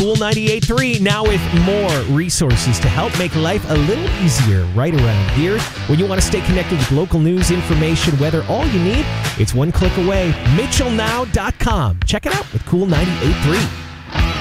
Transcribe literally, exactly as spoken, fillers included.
Cool ninety-eight point three, now with more resources to help make life a little easier right around here. When you want to stay connected with local news, information, weather, all you need, it's one click away. Mitchell Now dot com. Check it out with Cool ninety-eight point three.